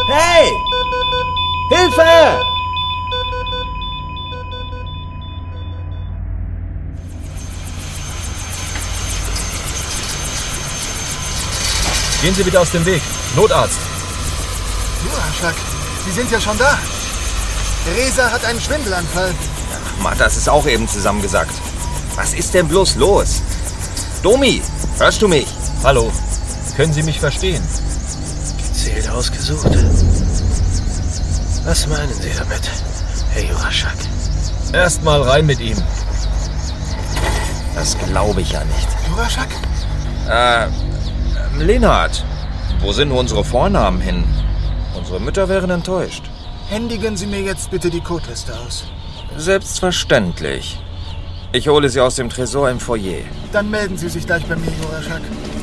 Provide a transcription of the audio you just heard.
Hey! Hilfe! Gehen Sie wieder aus dem Weg. Notarzt. Juraschak, Sie sind ja schon da. Theresa hat einen Schwindelanfall. Martha, das ist auch eben zusammengesackt. Was ist denn bloß los? Domi, hörst du mich? Hallo. Können Sie mich verstehen? Gezielt ausgesucht. Was meinen Sie damit, Herr Juraschak? Erst mal rein mit ihm. Das glaube ich ja nicht. Juraschak? Lenard, wo sind nur unsere Vornamen hin? Unsere Mütter wären enttäuscht. Händigen Sie mir jetzt bitte die Codeliste aus. Selbstverständlich. Ich hole sie aus dem Tresor im Foyer. Dann melden Sie sich gleich bei mir, Juraschak.